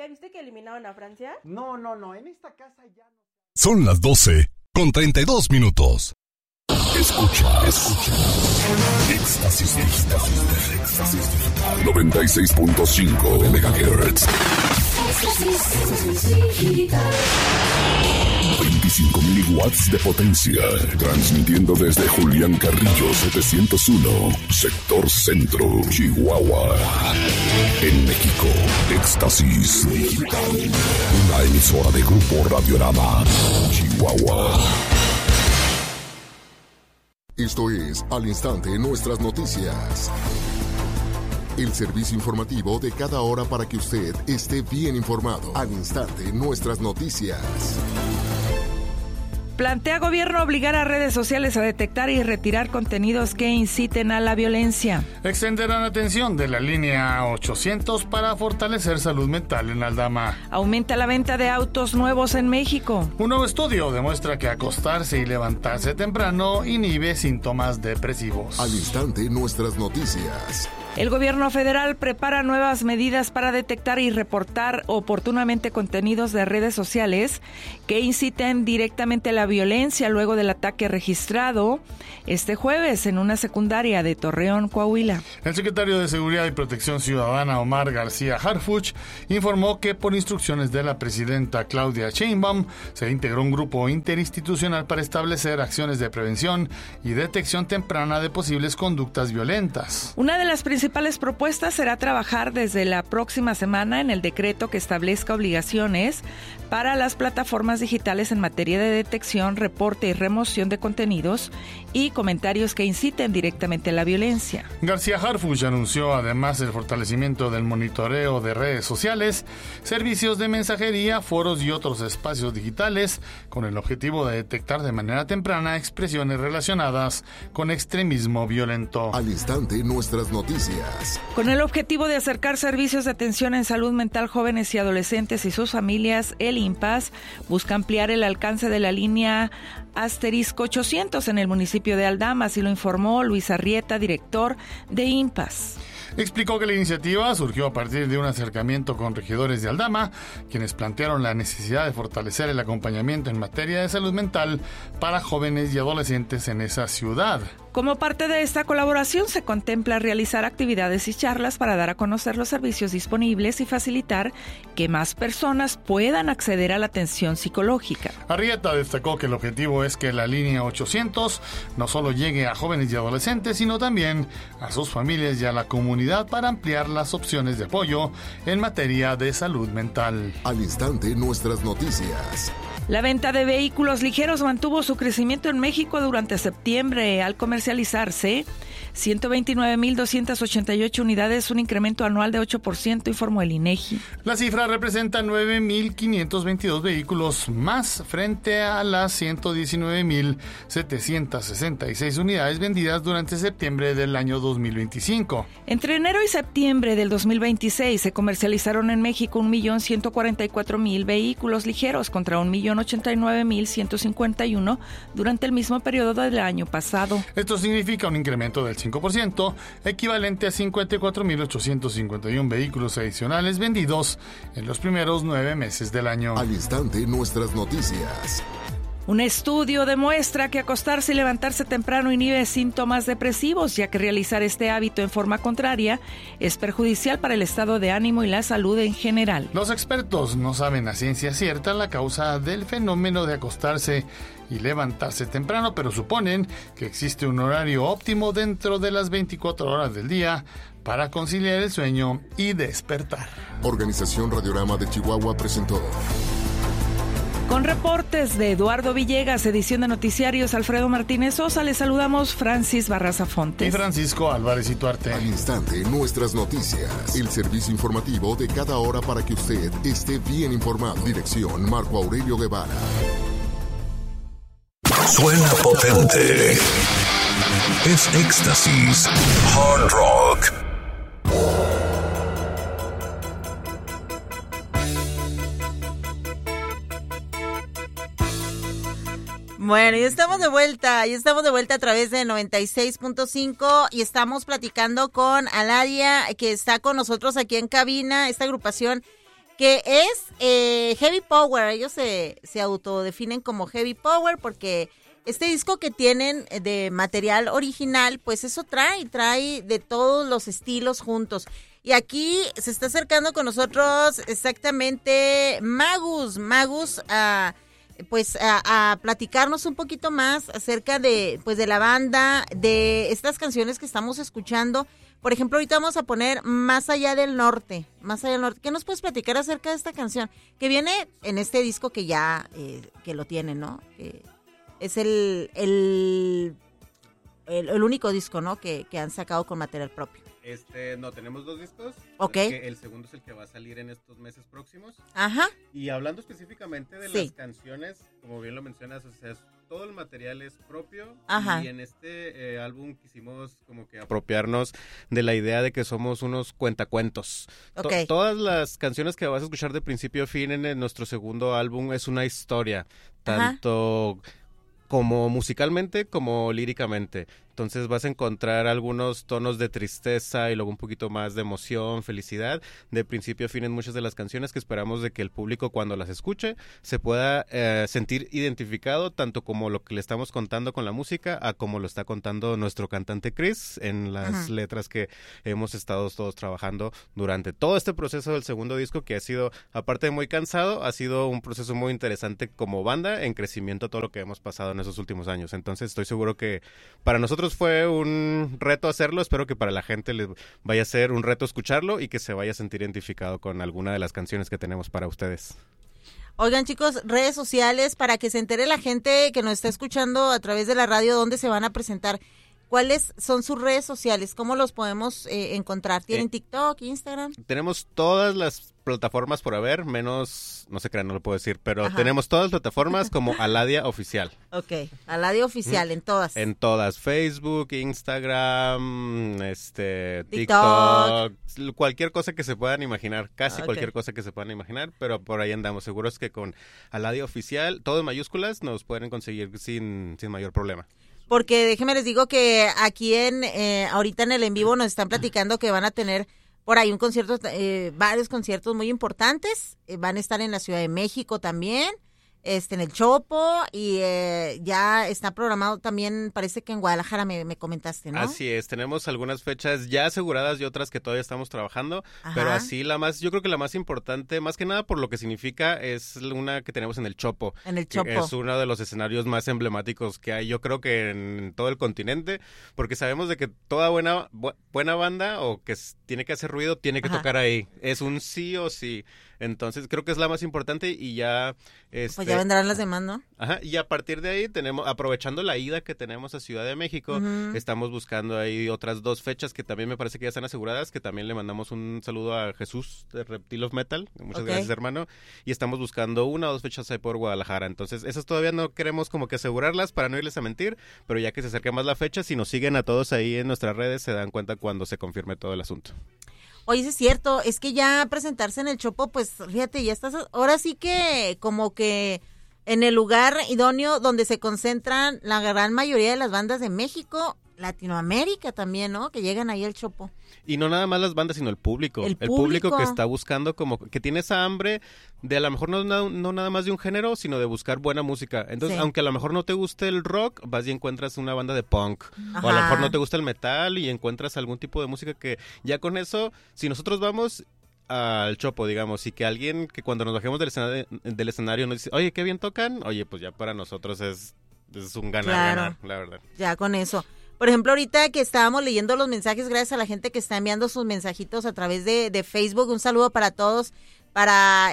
¿Ya viste que eliminaron a Francia? No, en esta casa ya no. Son las 12:32. Escucha. Éxtasis Digital. 96.5 MHz. 25,000 watts de potencia. Transmitiendo desde Julián Carrillo 701, sector centro, Chihuahua. En México, Éxtasis Digital. Una emisora de Grupo Radiorama, Chihuahua. Esto es Al Instante Nuestras Noticias. El servicio informativo de cada hora para que usted esté bien informado. Al Instante Nuestras Noticias. Plantea gobierno obligar a redes sociales a detectar y retirar contenidos que inciten a la violencia. Extenderán atención de la línea 800 para fortalecer salud mental en Aldama. Aumenta la venta de autos nuevos en México. Un nuevo estudio demuestra que acostarse y levantarse temprano inhibe síntomas depresivos. Al Instante Nuestras Noticias. El gobierno federal prepara nuevas medidas para detectar y reportar oportunamente contenidos de redes sociales que inciten directamente a la violencia luego del ataque registrado este jueves en una secundaria de Torreón, Coahuila. El secretario de Seguridad y Protección Ciudadana, Omar García Harfuch, informó que por instrucciones de la presidenta Claudia Sheinbaum se integró un grupo interinstitucional para establecer acciones de prevención y detección temprana de posibles conductas violentas. Una de las principales propuestas será trabajar desde la próxima semana en el decreto que establezca obligaciones para las plataformas digitales en materia de detección, reporte y remoción de contenidos y comentarios que inciten directamente a la violencia. García Harfuch anunció además el fortalecimiento del monitoreo de redes sociales, servicios de mensajería, foros y otros espacios digitales con el objetivo de detectar de manera temprana expresiones relacionadas con extremismo violento. Al Instante Nuestras Noticias. Con el objetivo de acercar servicios de atención en salud mental jóvenes y adolescentes y sus familias, el IMPAS busca ampliar el alcance de la línea *800 en el municipio de Aldama, así lo informó Luis Arrieta, director de IMPAS. Explicó que la iniciativa surgió a partir de un acercamiento con regidores de Aldama, quienes plantearon la necesidad de fortalecer el acompañamiento en materia de salud mental para jóvenes y adolescentes en esa ciudad. Como parte de esta colaboración se contempla realizar actividades y charlas para dar a conocer los servicios disponibles y facilitar que más personas puedan acceder a la atención psicológica. Arrieta destacó que el objetivo es que la línea 800 no solo llegue a jóvenes y adolescentes, sino también a sus familias y a la comunidad para ampliar las opciones de apoyo en materia de salud mental. Al Instante Nuestras Noticias. La venta de vehículos ligeros mantuvo su crecimiento en México durante septiembre al comercializarse 129,288 unidades, un incremento anual de 8%, informó el INEGI. La cifra representa 9,522 vehículos más frente a las 119,766 unidades vendidas durante septiembre del año 2025. Entre enero y septiembre del 2026 se comercializaron en México 1,144,000 vehículos ligeros contra 1,089,151 durante el mismo periodo del año pasado. Esto significa un incremento del 5%, equivalente a 54,851 vehículos adicionales vendidos en los primeros 9 meses del año. Al Instante Nuestras Noticias. Un estudio demuestra que acostarse y levantarse temprano inhibe síntomas depresivos, ya que realizar este hábito en forma contraria es perjudicial para el estado de ánimo y la salud en general. Los expertos no saben a ciencia cierta la causa del fenómeno de acostarse y levantarse temprano, pero suponen que existe un horario óptimo dentro de las 24 horas del día para conciliar el sueño y despertar. Organización Radiorama de Chihuahua presentó. Con reportes de Eduardo Villegas, edición de Noticiarios Alfredo Martínez Sosa, les saludamos Francis Barraza Fontes y Francisco Álvarez Ituarte. Al Instante Nuestras Noticias, el servicio informativo de cada hora para que usted esté bien informado. Dirección Marco Aurelio Guevara. Suena potente. Es Éxtasis Hard Rock. Bueno, ya estamos de vuelta a través de 96.5 y estamos platicando con Aladia, que está con nosotros aquí en cabina, esta agrupación que es Heavy Power. Ellos se autodefinen como Heavy Power porque este disco que tienen de material original, pues eso trae de todos los estilos juntos. Y aquí se está acercando con nosotros exactamente Magus a platicarnos un poquito más acerca de la banda, de estas canciones que estamos escuchando. Por ejemplo, ahorita vamos a poner Más allá del norte. ¿Qué nos puedes platicar acerca de esta canción? Que viene en este disco que ya, que lo tienen, ¿no? Es el único disco, ¿no? Que han sacado con material propio. No, tenemos 2 discos. Ok. El segundo es el que va a salir en estos meses próximos. Ajá. Y hablando específicamente de las canciones, como bien lo mencionas, o sea, todo el material es propio. Ajá. Y en este álbum quisimos como que apropiarnos de la idea de que somos unos cuentacuentos. Okay. Todas las canciones que vas a escuchar de principio a fin en nuestro segundo álbum es una historia, tanto como musicalmente como líricamente. Entonces vas a encontrar algunos tonos de tristeza y luego un poquito más de emoción, felicidad, de principio a fin en muchas de las canciones que esperamos de que el público cuando las escuche se pueda sentir identificado tanto como lo que le estamos contando con la música a como lo está contando nuestro cantante Chris en las letras que hemos estado todos trabajando durante todo este proceso del segundo disco, que ha sido, aparte de muy cansado, ha sido un proceso muy interesante como banda en crecimiento a todo lo que hemos pasado en esos últimos años. Entonces estoy seguro que para nosotros fue un reto hacerlo, espero que para la gente les vaya a ser un reto escucharlo y que se vaya a sentir identificado con alguna de las canciones que tenemos para ustedes. Oigan, chicos, redes sociales para que se entere la gente que nos está escuchando a través de la radio dónde se van a presentar. ¿Cuáles son sus redes sociales? ¿Cómo los podemos encontrar? ¿Tienen TikTok, Instagram? Tenemos todas las plataformas por haber, menos, no sé qué, no lo puedo decir, pero tenemos todas las plataformas como Aladia Oficial. Ok, Aladia Oficial, en todas. En todas, Facebook, Instagram, TikTok, cualquier cosa que se puedan imaginar, casi cualquier cosa que se puedan imaginar, pero por ahí andamos, seguros que con Aladia Oficial, todo en mayúsculas, nos pueden conseguir sin mayor problema. Porque déjenme les digo que aquí ahorita en el en vivo nos están platicando que van a tener por ahí un concierto, varios conciertos muy importantes, van a estar en la Ciudad de México también, en el Chopo, y ya está programado también, parece que en Guadalajara me comentaste, ¿no? Así es, tenemos algunas fechas ya aseguradas y otras que todavía estamos trabajando, pero así yo creo que la más importante, más que nada por lo que significa, es una que tenemos en el Chopo. En el Chopo. Es uno de los escenarios más emblemáticos que hay, yo creo que en todo el continente, porque sabemos de que toda buena banda o que tiene que hacer ruido, tiene que tocar ahí. Es un sí o sí. Entonces creo que es la más importante y ya pues ya vendrán las demás, ¿no? Ajá, y a partir de ahí aprovechando la ida que tenemos a Ciudad de México, estamos buscando ahí otras 2 fechas que también me parece que ya están aseguradas, que también le mandamos un saludo a Jesús de Reptil of Metal, muchas gracias, hermano, y estamos buscando 1 o 2 fechas ahí por Guadalajara. Entonces esas todavía no queremos como que asegurarlas para no irles a mentir, pero ya que se acerque más la fecha, si nos siguen a todos ahí en nuestras redes se dan cuenta cuando se confirme todo el asunto. Oye, es cierto, es que ya presentarse en el Chopo, pues fíjate, ya estás, ahora sí que como que en el lugar idóneo donde se concentran la gran mayoría de las bandas de México, Latinoamérica también, ¿no? Que llegan ahí al Chopo. Y no nada más las bandas, sino el público. El público que está buscando, como que tiene esa hambre de a lo mejor no nada más de un género, sino de buscar buena música. Entonces, aunque a lo mejor no te guste el rock, vas y encuentras una banda de punk. O a lo mejor no te gusta el metal y encuentras algún tipo de música que ya con eso, si nosotros vamos al Chopo, digamos, y que alguien que cuando nos bajemos del escenario nos dice, oye, qué bien tocan, oye, pues ya para nosotros es un ganar, la verdad. Ya con eso. Por ejemplo, ahorita que estábamos leyendo los mensajes, gracias a la gente que está enviando sus mensajitos a través de Facebook, un saludo para todos. Para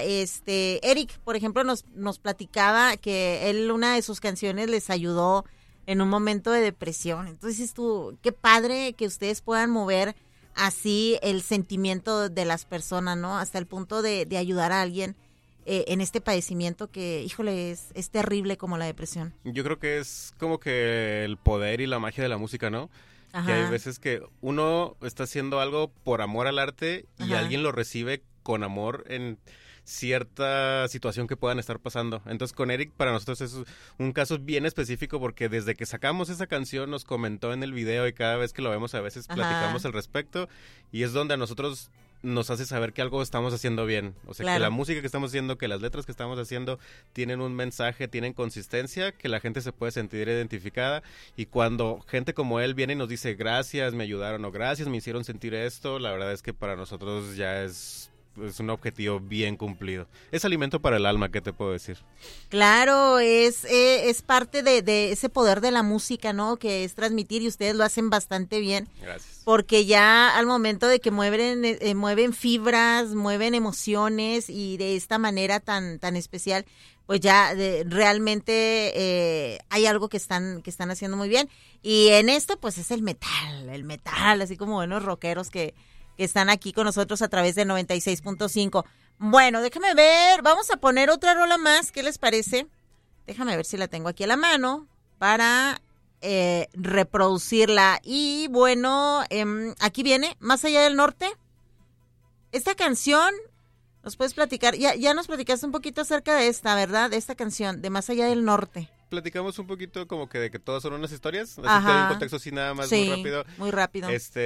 Eric, por ejemplo, nos platicaba que él, una de sus canciones les ayudó en un momento de depresión. Entonces tú, qué padre que ustedes puedan mover así el sentimiento de las personas, ¿no? Hasta el punto de ayudar a alguien en este padecimiento que, híjole, es terrible como la depresión. Yo creo que es como que el poder y la magia de la música, ¿no? Ajá. Que hay veces que uno está haciendo algo por amor al arte y alguien lo recibe con amor en cierta situación que puedan estar pasando. Entonces con Eric para nosotros es un caso bien específico porque desde que sacamos esa canción nos comentó en el video y cada vez que lo vemos a veces platicamos al respecto y es donde a nosotros nos hace saber que algo estamos haciendo bien. O sea, que la música que estamos haciendo, que las letras que estamos haciendo tienen un mensaje, tienen consistencia, que la gente se puede sentir identificada. Y cuando gente como él viene y nos dice gracias, me ayudaron o gracias, me hicieron sentir esto, la verdad es que para nosotros ya es un objetivo bien cumplido. Es alimento para el alma, ¿qué te puedo decir? Claro, es parte de ese poder de la música, ¿no? Que es transmitir, y ustedes lo hacen bastante bien. Gracias. Porque ya al momento de que mueven fibras, mueven emociones, y de esta manera tan especial, pues ya realmente hay algo que están haciendo muy bien. Y en esto pues es el metal, así como buenos rockeros que están aquí con nosotros a través de 96.5. Bueno, déjame ver, vamos a poner otra rola más, ¿qué les parece? Déjame ver si la tengo aquí a la mano para reproducirla. Y bueno, aquí viene Más allá del norte. Esta canción, ¿nos puedes platicar? Ya nos platicaste un poquito acerca de esta, ¿verdad? De esta canción, de Más allá del norte. Platicamos un poquito como que de que todas son unas historias, así que hay un contexto así nada más muy rápido.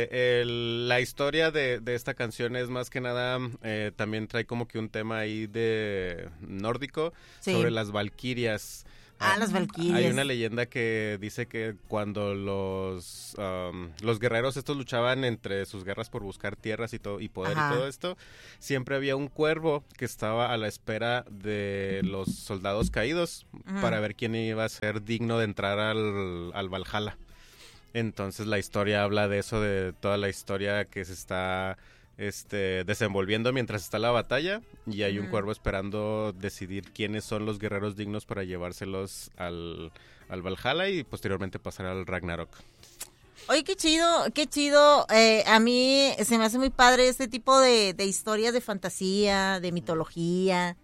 La historia de esta canción es más que nada, también trae como que un tema ahí de nórdico sobre las valquirias. Las valquirias. Hay una leyenda que dice que cuando los guerreros estos luchaban entre sus guerras por buscar tierras y todo y poder y todo esto, siempre había un cuervo que estaba a la espera de los soldados caídos para ver quién iba a ser digno de entrar al Valhalla. Entonces la historia habla de eso, de toda la historia que se está desenvolviendo mientras está la batalla, y hay un cuervo esperando decidir quiénes son los guerreros dignos para llevárselos al Valhalla y posteriormente pasar al Ragnarok. Oye, qué chido. A mí se me hace muy padre este tipo de historias de fantasía, de mitología,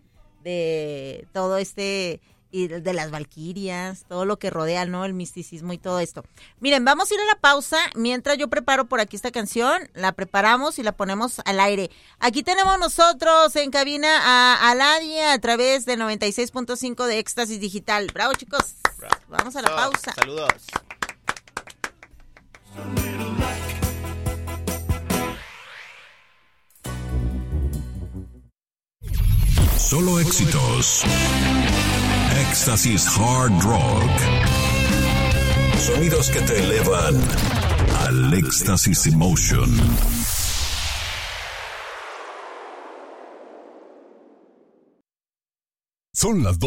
de todo y de las valquirias, todo lo que rodea, ¿no? El misticismo y todo esto. Miren, vamos a ir a la pausa mientras yo preparo por aquí esta canción, la preparamos y la ponemos al aire. Aquí tenemos nosotros en cabina a Aladia a través de 96.5 de Éxtasis Digital. Bravo, chicos. Bravo. Vamos a la pausa. Saludos. Solo éxitos. Éxtasis Hard Rock. Sonidos que te elevan al Éxtasis Emotion. Son las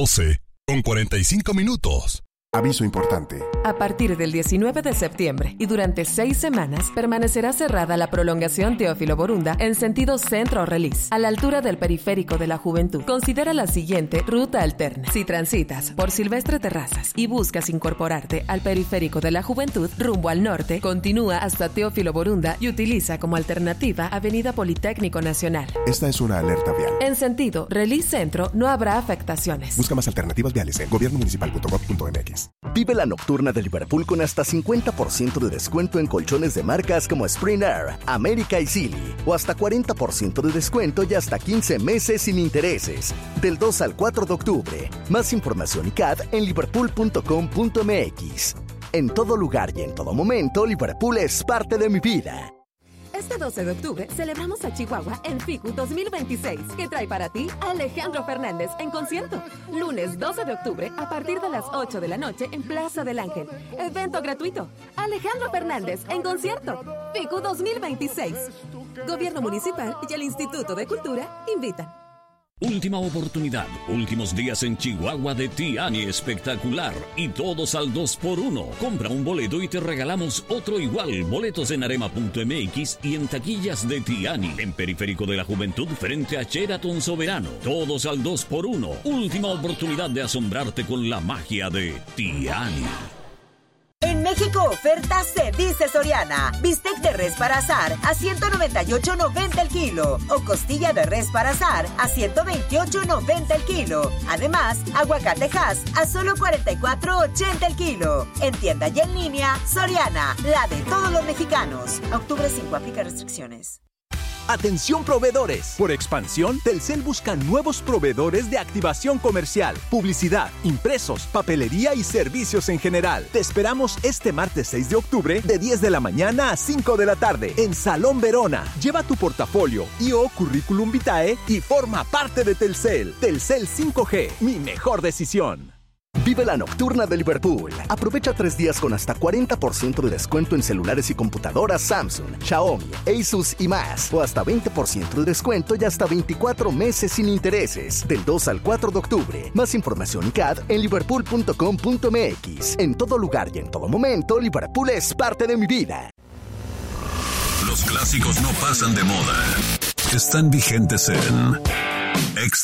12:45. Aviso importante. A partir del 19 de septiembre y durante 6 semanas permanecerá cerrada la prolongación Teófilo Borunda en sentido centro-Relis, a la altura del Periférico de la Juventud. Considera la siguiente ruta alterna. Si transitas por Silvestre Terrazas y buscas incorporarte al Periférico de la Juventud rumbo al norte, continúa hasta Teófilo Borunda y utiliza como alternativa Avenida Politécnico Nacional. Esta es una alerta vial. En sentido Relis Centro no habrá afectaciones. Busca más alternativas viales en gobiernomunicipal.gov.mx. Vive la nocturna de Liverpool con hasta 50% de descuento en colchones de marcas como Spring Air, América y Sealy, o hasta 40% de descuento y hasta 15 meses sin intereses. Del 2 al 4 de octubre. Más información y CAD en liverpool.com.mx. En todo lugar y en todo momento, Liverpool es parte de mi vida. Este 12 de octubre celebramos a Chihuahua en FICU 2026, que trae para ti a Alejandro Fernández en concierto. Lunes 12 de octubre a partir de las 8 de la noche en Plaza del Ángel. Evento gratuito. Alejandro Fernández en concierto. FICU 2026. Gobierno Municipal y el Instituto de Cultura invitan. Última oportunidad, últimos días en Chihuahua de Tiani Espectacular y todos al 2x1. Compra un boleto y te regalamos otro igual. Boletos en arema.mx y en taquillas de Tiani, en Periférico de la Juventud frente a Sheraton Soberano. Todos al 2x1. Última oportunidad de asombrarte con la magia de Tiani. En México, oferta se dice Soriana. Bistec de res para asar a $198.90 el kilo. O costilla de res para asar a $128.90 el kilo. Además, aguacate Hass a solo $44.80 el kilo. En tienda y en línea, Soriana, la de todos los mexicanos. A octubre 5, aplica restricciones. Atención proveedores. Por expansión, Telcel busca nuevos proveedores de activación comercial, publicidad, impresos, papelería y servicios en general. Te esperamos este martes 6 de octubre de 10 de la mañana a 5 de la tarde en Salón Verona. Lleva tu portafolio y o currículum vitae y forma parte de Telcel. Telcel 5G, mi mejor decisión. Vive la nocturna de Liverpool. Aprovecha 3 días con hasta 40% de descuento en celulares y computadoras Samsung, Xiaomi, Asus y más. O hasta 20% de descuento y hasta 24 meses sin intereses. Del 2 al 4 de octubre. Más información y CAD en liverpool.com.mx. En todo lugar y en todo momento, Liverpool es parte de mi vida. Los clásicos no pasan de moda. Están vigentes en